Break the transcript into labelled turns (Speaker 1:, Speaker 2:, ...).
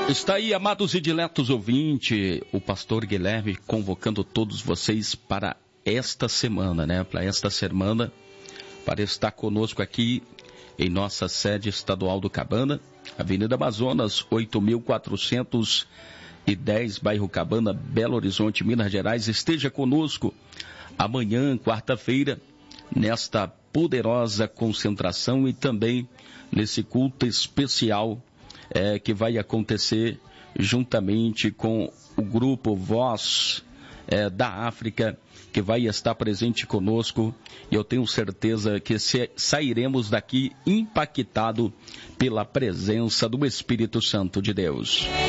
Speaker 1: Está aí, amados e diletos ouvintes, o pastor Guilherme convocando todos vocês para esta semana, né? Para esta semana, para estar conosco aqui em nossa sede estadual do Cabana, Avenida Amazonas, 8.410, bairro Cabana, Belo Horizonte, Minas Gerais. Esteja conosco amanhã, quarta-feira, nesta poderosa concentração e também nesse culto especial que vai acontecer juntamente com o grupo Voz da África, que vai estar presente conosco, e eu tenho certeza que sairemos daqui impactado pela presença do Espírito Santo de Deus.